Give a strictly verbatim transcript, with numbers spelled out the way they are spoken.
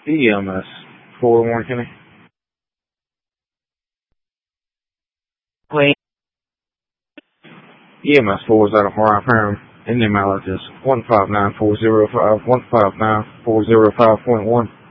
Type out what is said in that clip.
E M S four one Kenny. Wait. E M S four is out of Hawaii Farm. And the email address one five nine four zero five one five nine four zero five point one.